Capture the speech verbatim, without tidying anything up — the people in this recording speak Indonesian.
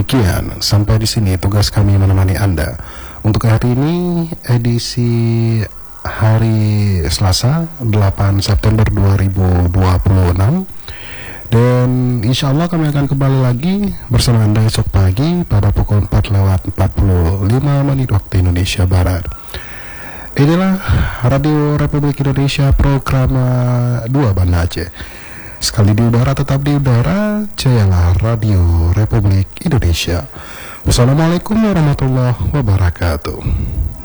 Demikian, sampai di sini tugas kami menemani Anda. Untuk hari ini, edisi hari Selasa, delapan September dua ribu dua puluh enam. Dan insya Allah kami akan kembali lagi bersama Anda esok pagi pada pukul empat lewat empat puluh lima menit waktu Indonesia Barat. Inilah Radio Republik Indonesia, program dua Banda Aceh. Sekali di udara tetap di udara, jayalah Radio Republik Indonesia. Wassalamualaikum warahmatullahi wabarakatuh.